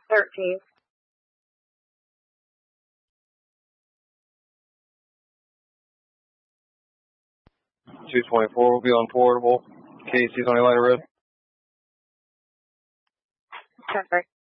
13th. 224 will be on portable. KC's on your lighter red. Okay.